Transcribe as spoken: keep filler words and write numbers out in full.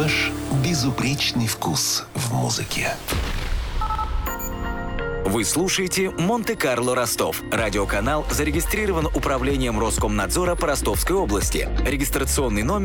Ваш безупречный вкус в музыке. Вы слушаете «Монте-Карло Ростов». Радиоканал зарегистрирован Управлением Роскомнадзора по Ростовской области. Регистрационный номер